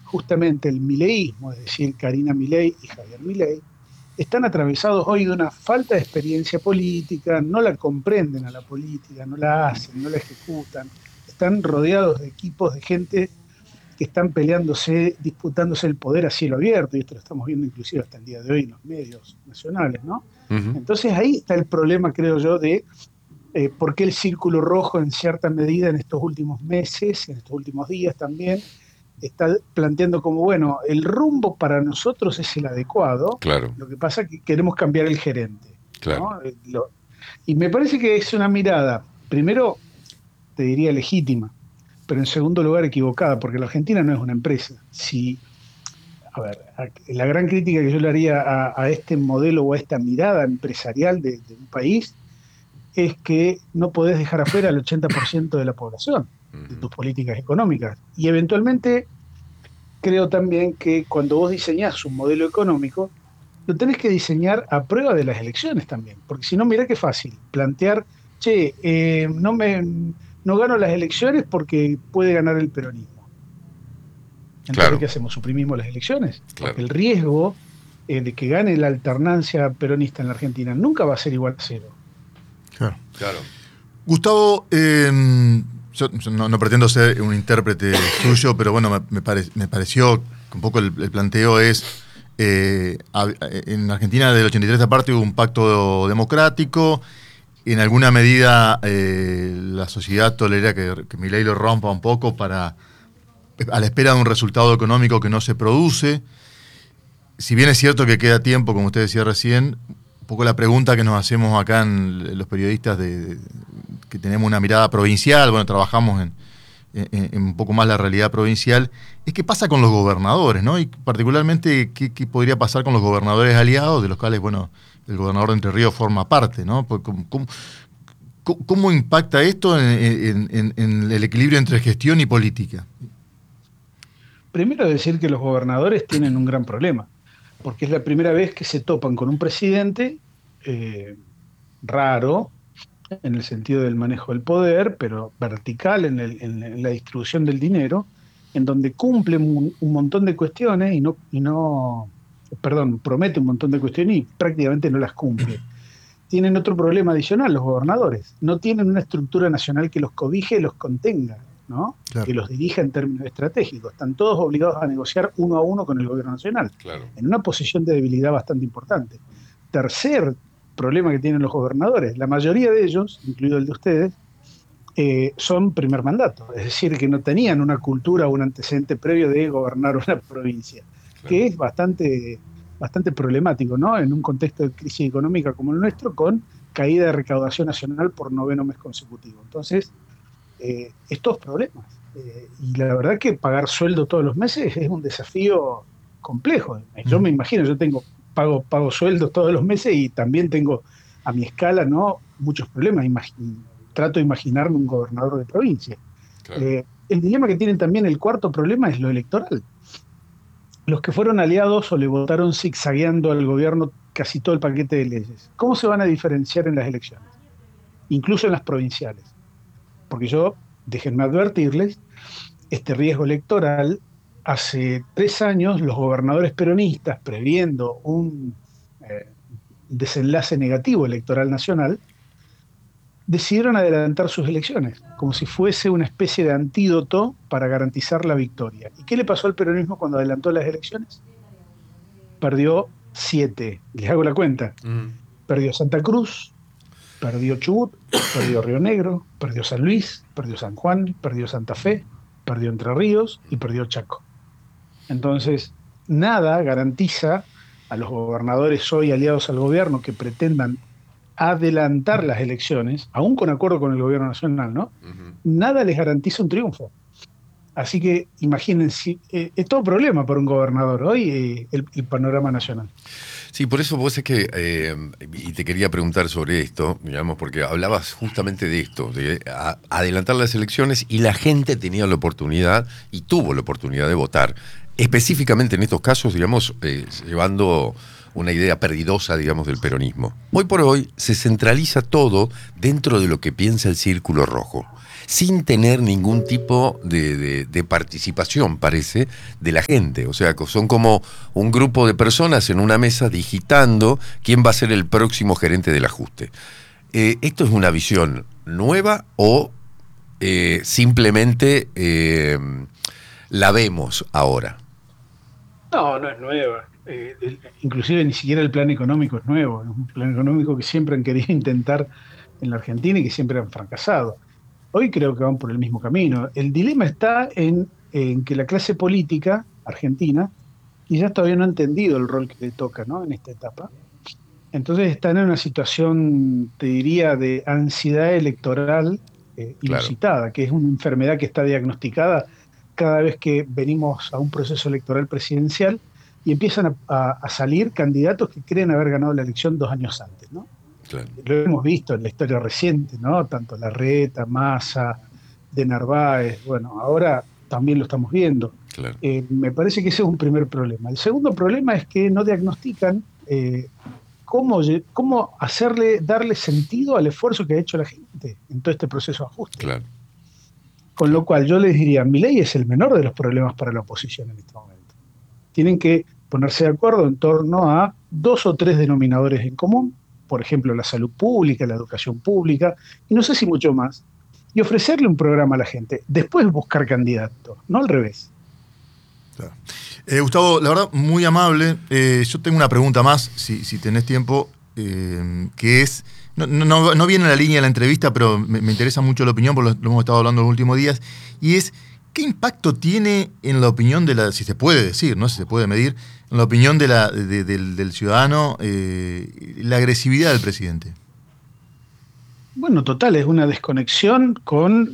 justamente el mileísmo, es decir, Karina Milei y Javier Milei, están atravesados hoy de una falta de experiencia política, no la comprenden a la política, no la hacen, no la ejecutan, están rodeados de equipos de gente que están peleándose, disputándose el poder a cielo abierto, y esto lo estamos viendo inclusive hasta el día de hoy en los medios nacionales, ¿no? Uh-huh. Entonces ahí está el problema, creo yo, de por qué el círculo rojo en cierta medida en estos últimos meses, en estos últimos días también, está planteando como, bueno, el rumbo para nosotros es el adecuado, Claro, lo que pasa es que queremos cambiar el gerente, claro. ¿no? Y me parece que es una mirada, primero, te diría legítima, pero en segundo lugar equivocada, porque la Argentina no es una empresa. Si, a ver, la gran crítica que yo le haría a este modelo o a esta mirada empresarial de un país es que no podés dejar afuera al 80% de la población de Uh-huh. tus políticas económicas. Y eventualmente creo también que cuando vos diseñás un modelo económico, lo tenés que diseñar a prueba de las elecciones también. Porque si no, mirá qué fácil plantear, che, no gano las elecciones porque puede ganar el peronismo. Entonces, Claro, ¿qué hacemos? ¿Suprimimos las elecciones? Porque claro. el riesgo de que gane la alternancia peronista en la Argentina nunca va a ser igual a cero. Claro. Claro. Gustavo, yo no pretendo ser un intérprete suyo, pero bueno, me pareció que un poco el planteo es, en Argentina del 83 aparte hubo un pacto democrático, en alguna medida la sociedad tolera que Milei lo rompa un poco a la espera de un resultado económico que no se produce. Si bien es cierto que queda tiempo, como usted decía recién, un poco la pregunta que nos hacemos acá en los periodistas que tenemos una mirada provincial, bueno, trabajamos en un poco más la realidad provincial, es qué pasa con los gobernadores, ¿no? Y particularmente qué podría pasar con los gobernadores aliados, de los cuales, bueno, el gobernador de Entre Ríos forma parte, ¿no? ¿Cómo impacta esto en el equilibrio entre gestión y política? Primero decir que los gobernadores tienen un gran problema, porque es la primera vez que se topan con un presidente raro, en el sentido del manejo del poder, pero vertical en la distribución del dinero, en donde cumple un montón de cuestiones perdón, promete un montón de cuestiones y prácticamente no las cumple. Tienen otro problema adicional, los gobernadores. No tienen una estructura nacional que los cobije y los contenga, ¿no? Claro. Que los dirija en términos estratégicos. Están todos obligados a negociar uno a uno con el gobierno nacional, Claro. en una posición de debilidad bastante importante. Tercer problema que tienen los gobernadores, la mayoría de ellos, incluido el de ustedes, son primer mandato, es decir, que no tenían una cultura o un antecedente previo de gobernar una provincia, Claro. que es bastante problemático, ¿no? En un contexto de crisis económica como el nuestro, con caída de recaudación nacional por 9º mes consecutivo. Entonces, estos problemas. Y la verdad que pagar sueldo todos los meses es un desafío complejo. Yo me imagino, yo pago sueldos todos los meses y también tengo a mi escala, ¿no?, muchos problemas. Trato de imaginarme un gobernador de provincia. Claro. El dilema que tienen también, el cuarto problema, es lo electoral. Los que fueron aliados o le votaron zigzagueando al gobierno casi todo el paquete de leyes, ¿cómo se van a diferenciar en las elecciones? Incluso en las provinciales. Porque déjenme advertirles, este riesgo electoral, hace 3 años los gobernadores peronistas, previendo un desenlace negativo electoral nacional, decidieron adelantar sus elecciones, como si fuese una especie de antídoto para garantizar la victoria. ¿Y qué le pasó al peronismo cuando adelantó las elecciones? Perdió 7, les hago la cuenta. Perdió Santa Cruz, perdió Chubut, perdió Río Negro, perdió San Luis, perdió San Juan, perdió Santa Fe, perdió Entre Ríos y perdió Chaco. Entonces, nada garantiza a los gobernadores hoy aliados al gobierno que pretendan adelantar las elecciones, aún con acuerdo con el gobierno nacional, ¿no? Uh-huh. Nada les garantiza un triunfo. Así que imagínense, es todo un problema para un gobernador hoy el panorama nacional. Sí, por eso vos es que, y te quería preguntar sobre esto, digamos, porque hablabas justamente de esto, de adelantar las elecciones, y la gente tenía la oportunidad y tuvo la oportunidad de votar. Específicamente en estos casos, digamos, llevando una idea perdidosa, digamos, del peronismo. Hoy por hoy se centraliza todo dentro de lo que piensa el Círculo Rojo, sin tener ningún tipo de participación, parece, de la gente. O sea, son como un grupo de personas en una mesa digitando quién va a ser el próximo gerente del ajuste. ¿Esto es una visión nueva o simplemente la vemos ahora? No, no es nueva. Inclusive ni siquiera el plan económico es nuevo. Es un plan económico que siempre han querido intentar en la Argentina y que siempre han fracasado. Hoy creo que van por el mismo camino. El dilema está en que la clase política argentina quizás todavía no ha entendido el rol que le toca, ¿no?, en esta etapa. Entonces están en una situación, te diría, de ansiedad electoral inusitada, claro, que es una enfermedad que está diagnosticada cada vez que venimos a un proceso electoral presidencial y empiezan a salir candidatos que creen haber ganado la elección 2 años antes, ¿no? Claro. Lo hemos visto en la historia reciente, ¿no? Tanto Larreta, Massa, de Narváez, bueno, ahora también lo estamos viendo. Claro. Me parece que ese es un primer problema. El segundo problema es que no diagnostican cómo darle sentido al esfuerzo que ha hecho la gente en todo este proceso de ajuste. Claro. Con lo cual yo les diría, Milei es el menor de los problemas para la oposición en este momento. Tienen que ponerse de acuerdo en torno a 2 o 3 denominadores en común, por ejemplo, la salud pública, la educación pública, y no sé si mucho más, y ofrecerle un programa a la gente, después buscar candidatos, no al revés. Claro. Gustavo, la verdad, muy amable. Yo tengo una pregunta más, si tenés tiempo, que es, no viene en la línea de la entrevista, pero me interesa mucho la opinión, porque lo hemos estado hablando en los últimos días, y es, ¿qué impacto tiene en la opinión si se puede decir, ¿no?, si se puede medir, en la opinión del ciudadano, la agresividad del presidente? Bueno, total, es una desconexión con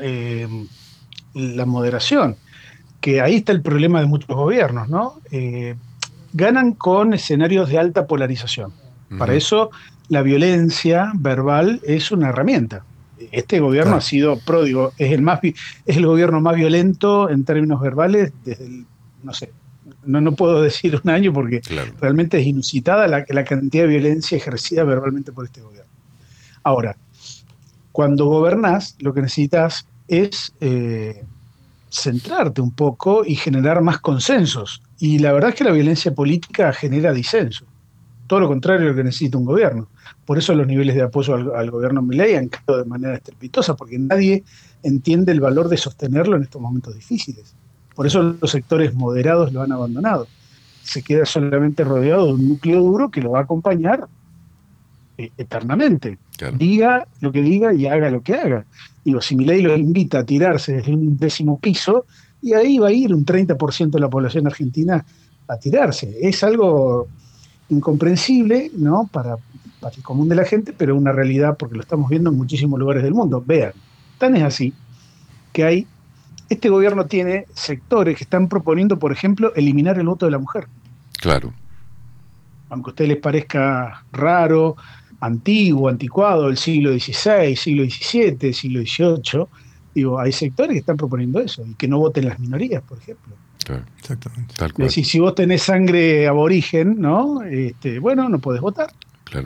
la moderación, que ahí está el problema de muchos gobiernos, ¿no? Ganan con escenarios de alta polarización. Uh-huh. Para eso la violencia verbal es una herramienta. Este gobierno, claro, ha sido pródigo, es el gobierno más violento en términos verbales desde el, no sé, no puedo decir un año porque, claro, realmente es inusitada la cantidad de violencia ejercida verbalmente por este gobierno. Ahora, cuando gobernás, lo que necesitas es centrarte un poco y generar más consensos. Y la verdad es que la violencia política genera disenso. Todo lo contrario de lo que necesita un gobierno. Por eso los niveles de apoyo al gobierno Milei han caído de manera estrepitosa, porque nadie entiende el valor de sostenerlo en estos momentos difíciles. Por eso los sectores moderados lo han abandonado. Se queda solamente rodeado de un núcleo duro que lo va a acompañar eternamente. Claro. Diga lo que diga y haga lo que haga. Digo, si Milei lo invita a tirarse desde un 10º piso, y ahí va a ir un 30% de la población argentina a tirarse. Es algo incomprensible, ¿no?, para el común de la gente, pero una realidad porque lo estamos viendo en muchísimos lugares del mundo. Vean, tan es así que este gobierno tiene sectores que están proponiendo, por ejemplo, eliminar el voto de la mujer. Claro. Aunque a ustedes les parezca raro, antiguo, anticuado, del siglo XVI, siglo XVII, siglo XVIII, digo, hay sectores que están proponiendo eso, y que no voten las minorías, por ejemplo. Claro, exactamente. Tal cual. Es decir, si vos tenés sangre aborigen, ¿no? Bueno, no podés votar. Claro.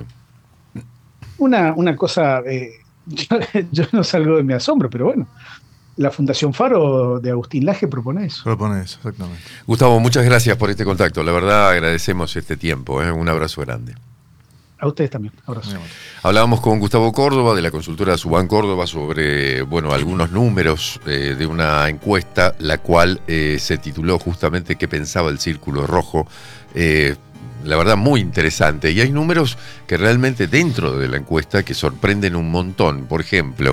Una cosa, yo no salgo de mi asombro, pero bueno, la Fundación Faro de Agustín Laje propone eso. Propone eso, exactamente. Gustavo, muchas gracias por este contacto. La verdad, agradecemos este tiempo. Un abrazo grande. A ustedes también. Abrazo. Hablábamos con Gustavo Córdoba de la consultora Subán Córdoba sobre, algunos números de una encuesta, la cual se tituló justamente ¿Qué pensaba el Círculo Rojo? La verdad, muy interesante. Y hay números que realmente dentro de la encuesta que sorprenden un montón. Por ejemplo,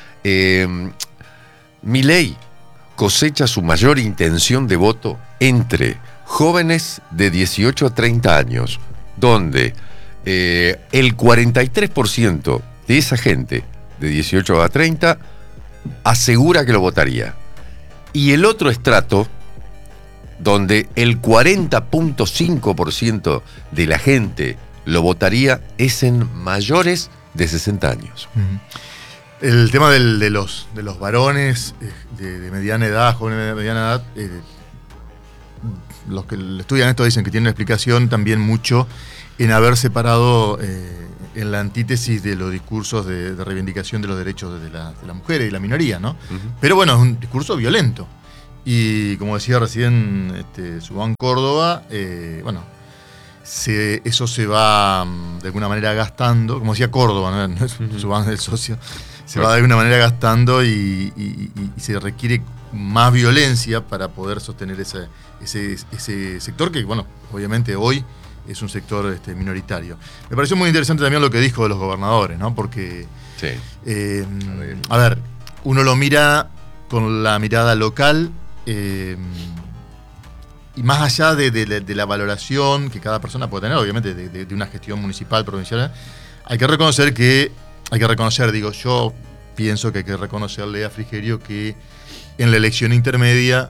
Milei cosecha su mayor intención de voto entre jóvenes de 18 a 30 años, donde el 43% de esa gente de 18 a 30 asegura que lo votaría. Y el otro estrato, donde el 40.5% de la gente lo votaría, es en mayores de 60 años. Uh-huh. El tema de los varones de mediana edad, jóvenes de mediana edad, los que estudian esto dicen que tiene una explicación también mucho en haber separado en la antítesis de los discursos de reivindicación de los derechos de las mujeres y la minoría, ¿no? Pero bueno, es un discurso violento. Y como decía recién Subán Córdoba, bueno, eso se va de alguna manera gastando, como decía Córdoba, ¿no? Subán el socio, se va de alguna manera gastando y se requiere más violencia para poder sostener ese sector que, bueno, obviamente hoy es un sector minoritario. Me pareció muy interesante también lo que dijo de los gobernadores, ¿no? Porque, Sí. A ver, uno lo mira con la mirada local y más allá de la valoración que cada persona puede tener, obviamente, de una gestión municipal, provincial, hay que reconocer, yo pienso que hay que reconocerle a Frigerio que en la elección intermedia,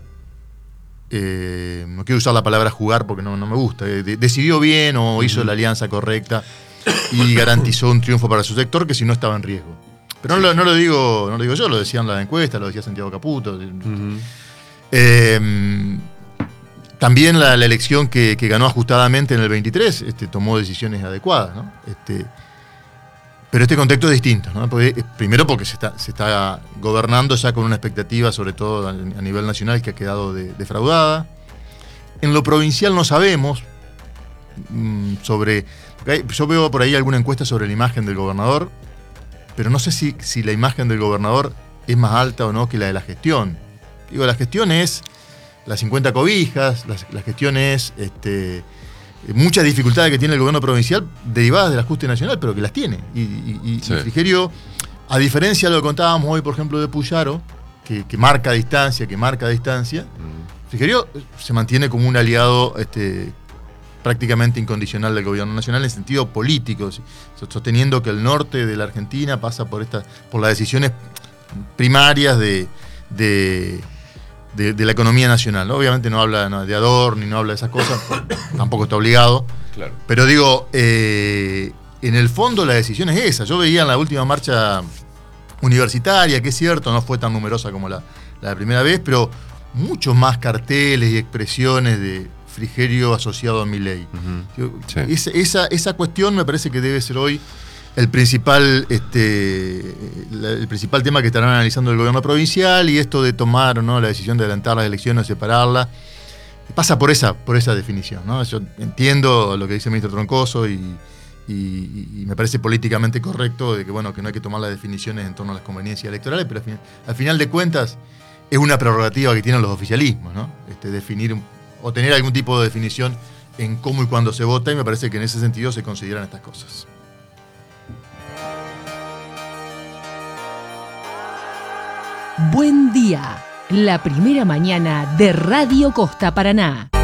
no quiero usar la palabra jugar porque no me gusta, decidió bien o hizo la alianza correcta y garantizó un triunfo para su sector que si no estaba en riesgo. Pero no lo digo yo, lo decían las encuestas, lo decía Santiago Caputo. También la elección que ganó ajustadamente en el 23 tomó decisiones adecuadas, ¿no? Pero este contexto es distinto, ¿no? Primero porque se está gobernando ya con una expectativa, sobre todo a nivel nacional, que ha quedado defraudada. En lo provincial no sabemos yo veo por ahí alguna encuesta sobre la imagen del gobernador, pero no sé si la imagen del gobernador es más alta o no que la de la gestión. Digo, la gestión es las 50 cobijas, la gestión es muchas dificultades que tiene el gobierno provincial derivadas del ajuste nacional, pero que las tiene. Y Frigerio, a diferencia de lo que contábamos hoy, por ejemplo, de Puyaro, que marca distancia, Frigerio se mantiene como un aliado prácticamente incondicional del gobierno nacional en sentido político, sosteniendo que el norte de la Argentina pasa por las decisiones primarias de la economía nacional, ¿no? Obviamente no habla de Adorno ni no habla de esas cosas, tampoco está obligado. Claro. Pero digo, en el fondo la decisión es esa. Yo veía en la última marcha universitaria, que es cierto, no fue tan numerosa como la primera vez, pero muchos más carteles y expresiones de Frigerio asociado a Milei. Esa cuestión me parece que debe ser hoy el principal tema que estarán analizando el gobierno provincial, y esto de tomar o no la decisión de adelantar las elecciones o separarlas, pasa por esa definición, ¿no? Yo entiendo lo que dice el ministro Troncoso y me parece políticamente correcto de que, bueno, que no hay que tomar las definiciones en torno a las conveniencias electorales, pero al final de cuentas es una prerrogativa que tienen los oficialismos, ¿no? Definir o tener algún tipo de definición en cómo y cuándo se vota, y me parece que en ese sentido se consideran estas cosas. Buen día, la primera mañana de Radio Costa Paraná.